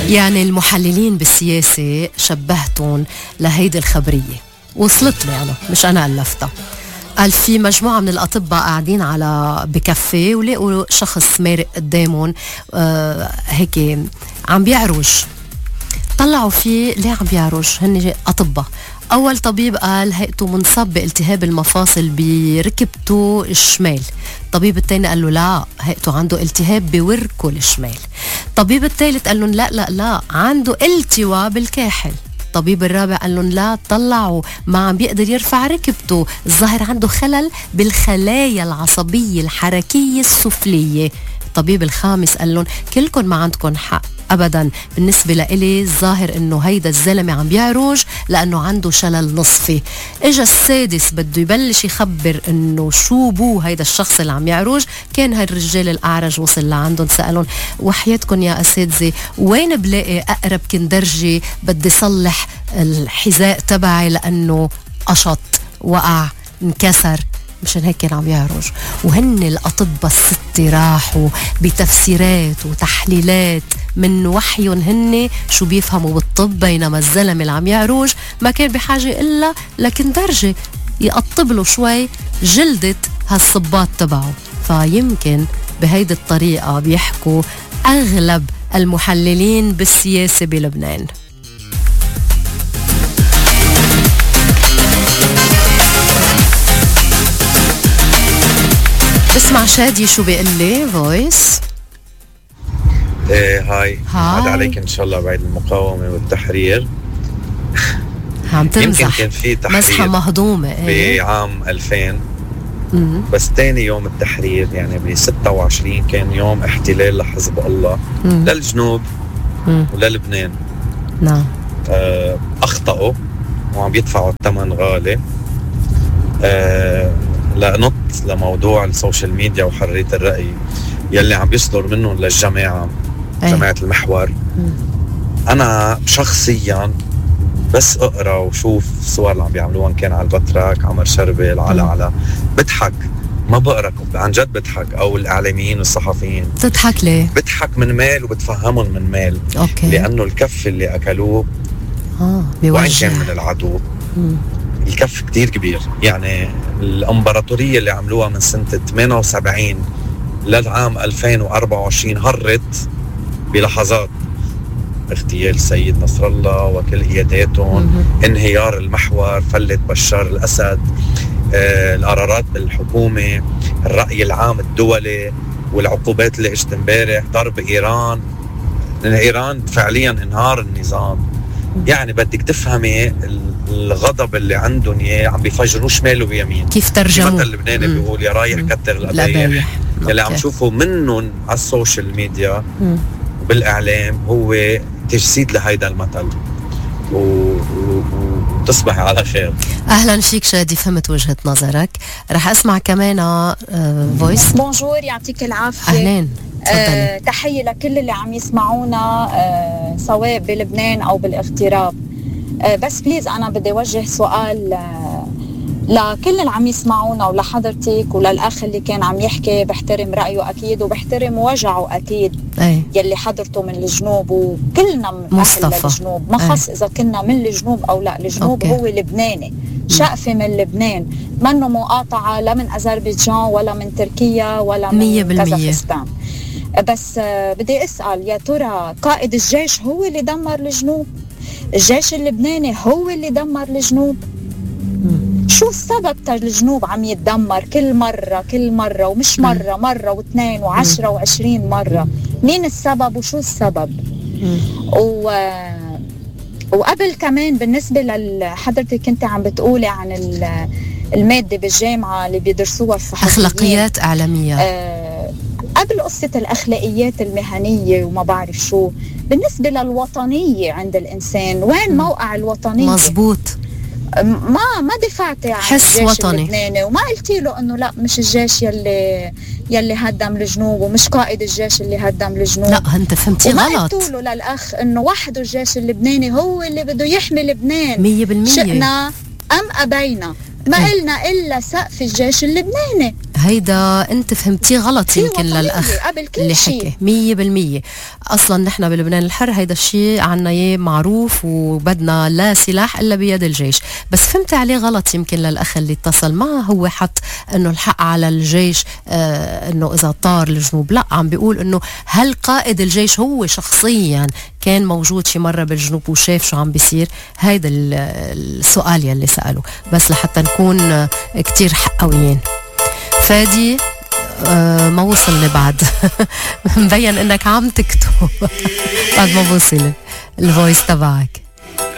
يعني المحللين بالسياسة شبهتهم لهيدي الخبرية، وصلت لي أنا مش أنا ألفتها. قال في مجموعة من الأطباء قاعدين على بكافيه ولقوا شخص مارق قدامهم هيك عم بيعرج. طلعوا فيه ليه عم بيعرج، هن أطباء. أول طبيب قال هيئته منصاب بالتهاب المفاصل بركبته الشمال. الطبيب الثاني قال له لا، هيئته عنده التهاب بوركه الشمال. الطبيب الثالث قال لهم لا عنده التواء بالكاحل. الطبيب الرابع قال لهم لا، طلعوا ما عم بيقدر يرفع ركبته، الظاهر عنده خلل بالخلايا العصبية الحركية السفلية. الطبيب الخامس قال لهم كلكم ما عندكم حق أبدا، بالنسبة لإلي الظاهر إنه هيدا الزلمة عم بيعرج لأنه عنده شلل نصفي. إجا السادس بده يبلش يخبر إنه شو بو هيدا الشخص اللي عم يعرج. كان هاي الرجال الأعرج وصل لعندهم سألهم وحياتكم يا أساتذة وين بلاقي أقرب كندرجي بدي صلح الحذاء تبعي لأنه قشط وقع انكسر. مشان هيك كان عم يعرج. وهن الأطباء الستة راحوا بتفسيرات وتحليلات من وحيهم هن شو بيفهموا بالطب، بينما الزلمة اللي عم يعرج ما كان بحاجة إلا لكندرجة يقطب له شوي جلدة هالصباط تبعه. فيمكن بهيدي الطريقة بيحكوا أغلب المحللين بالسياسة بلبنان. اسمع شادي شو بيقول لي فويس. هاي عاد عليك ان شاء الله بعد المقاومة والتحرير. عم تمزح. يمكن كان في تحرير مزحة مهضومة بعام 2000 بس تاني يوم التحرير يعني ب 26 كان يوم احتلال لحزب الله للجنوب وللبنان. نعم. اخطأوا وعم يدفعوا الثمن غالي لنط لموضوع السوشيال ميديا وحرية الرأي يلي عم يصدر منهم للجماعة جماعة المحور. أنا شخصيا بس أقرأ وشوف الصور اللي عم بيعملوها كان على البتراك عمر شربل على بضحك، ما بقرأ عن جد بضحك، أو الإعلاميين والصحفيين. تضحك ليه؟ بضحك من مال وبتفهمهم من مال. أوكي. لأنه الكف اللي أكلوه وإن كان من العدو الكف كتير كبير. يعني الامبراطورية اللي عملوها من سنة 78 للعام 2024 هرت بلحظات. اغتيال السيد نصر الله وكل قياداتهم، انهيار المحور، فلة بشار الأسد، القرارات بالحكومة، الرأي العام الدولي، والعقوبات اللي اجت امبارح، ضرب إيران. إيران فعليا انهار النظام. يعني بدك تفهمي الغضب اللي عندهم اياه عم بيفجروا شمال ويمين. كيف ترجموا؟ مثل اللبناني بيقول يا رايح كتر القبايح. اللي عم شوفوا منهم على السوشيال ميديا وبالاعلام هو تجسيد لهيدا المثل. وتصبحي على خير. اهلا فيك شادي، فهمت وجهة نظرك. رح اسمع كمان فويس. بونجور، يعطيك العافية. اهلين. تحية لكل اللي عم يسمعونا سواء بلبنان أو بالاغتراب. بس بليز أنا بدي وجه سؤال لكل اللي عم يسمعونا ولحضرتك وللأخ اللي كان عم يحكي. بحترم رأيه أكيد وبحترم وجعه أكيد. يلي حضرته من الجنوب وكلنا من أهل الجنوب، ما خص إذا كنا من الجنوب أو لا. الجنوب هو لبناني، شقفة من لبنان، منه مقاطعة لا من أذربيجان ولا من تركيا ولا من كازاخستان. بس بدي أسأل يا ترى قائد الجيش هو اللي دمر الجنوب؟ الجيش اللبناني هو اللي دمر الجنوب؟ شو السبب الجنوب عم يتدمر كل مرة ومش مرة واثنين وعشرة وعشرين مرة؟ مين السبب وشو السبب؟ وقبل كمان بالنسبة لحضرتك كنت عم بتقولي عن المادة بالجامعة اللي بيدرسوها الصحفيين، أخلاقيات إعلامية. قبل قصة الأخلاقيات المهنية وما بعرف شو، بالنسبة للوطنية عند الإنسان وين موقع الوطنية؟ مزبوط. ما دفعتي عن حس الجيش وطني اللبناني وما قلتي له انه لا مش الجيش يلي هدم الجنوب ومش قائد الجيش اللي هدم الجنوب. لا انت فهمتي غلط. وما قلتوا له للاخ انه وحده الجيش اللبناني هو اللي بده يحمي لبنان 100%. شئنا ام ابينا ما قلنا الا سقف الجيش اللبناني. هيدا انت فهمتيه غلط يمكن للاخ اللي حكي 100%. اصلا نحن بلبنان الحر هيدا الشيء عنا اياه معروف، وبدنا لا سلاح الا بيد الجيش. بس فهمت عليه غلط يمكن للاخ اللي اتصل. ما هو حط انه الحق على الجيش انه اذا طار الجنوب، لا، عم بيقول انه هل قائد الجيش هو شخصيا كان موجود شي مرة بالجنوب وشاف شو عم بيصير؟ هيدا السؤال يلي سأله، بس لحتى نكون كتير حقويين. فادي ما وصلني بعد. مبين انك عم تكتب بعد ما وصل الفويس تبعك.